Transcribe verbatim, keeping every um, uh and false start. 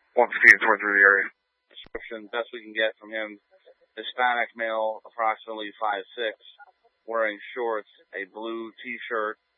one fifteen towards through the area. Description, best we can get from him, Hispanic male, approximately five six, wearing shorts, a blue t-shirt,